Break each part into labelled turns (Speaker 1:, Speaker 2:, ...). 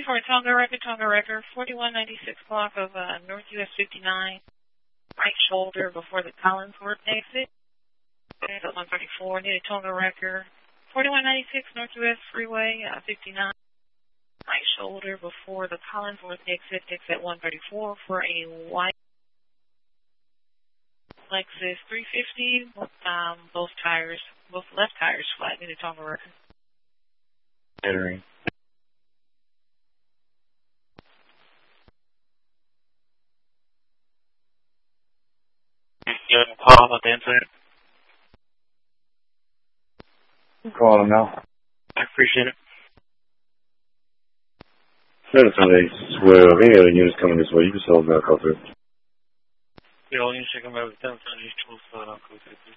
Speaker 1: for Tonga Record, 4196 block of North US 59, right shoulder before the Collinsworth exit. At 134, near Tonga Record, 4196 North US Freeway 59, right shoulder before the Collinsworth exit, exit 134 for a white Lexus 350, both left tires flat, near Tonga Record.
Speaker 2: Entering.
Speaker 3: You have a call about the incident?
Speaker 2: Call him now.
Speaker 3: I appreciate it.
Speaker 2: Notice how they swear of any other units coming this way. You just hold that call through.
Speaker 3: The only units coming over 10 each tool, so I don't go through this.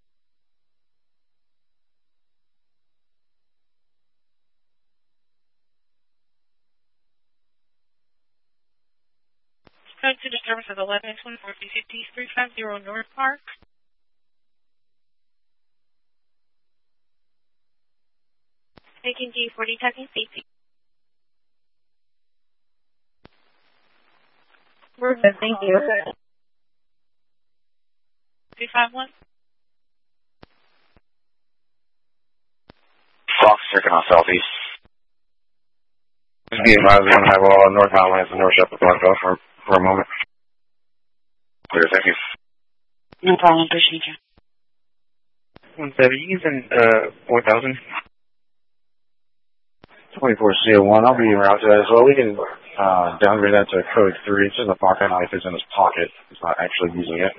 Speaker 1: Code to disturbance of 11 and 24 350 350 North Park. Taking G40, touching safety.
Speaker 4: We're good, thank you.
Speaker 1: 251.
Speaker 2: Fox, checking on southeast. Just be advised, we're going to have all North Highlands and North Shepherd blocked off for a moment. Clear, thank you.
Speaker 4: No problem, appreciate you.
Speaker 2: 170, using 4000. 24CO1, I'll be en route to that as well. We can downgrade that to code 3. It's just a pocket knife. It's in his pocket. He's not actually using it.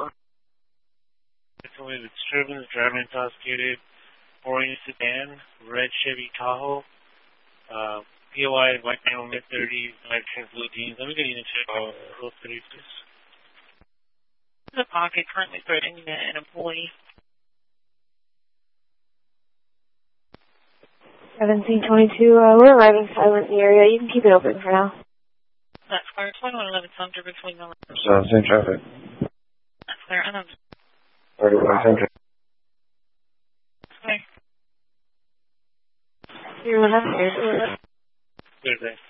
Speaker 3: It's only the disturbance, driving intoxicated, orange sedan, red Chevy Tahoe, POI, white panel, mid-30s, black trim, blue jeans. Let me get you into those 3, please.
Speaker 1: The pocket currently threatening an employee.
Speaker 4: 1722, we're arriving silent in the area. You can keep it open for now.
Speaker 1: That's clear. 2111 Sumter between the...
Speaker 2: Same traffic.
Speaker 1: That's clear.
Speaker 2: 31, same traffic.
Speaker 1: Okay.
Speaker 4: You're 100.
Speaker 3: Good day.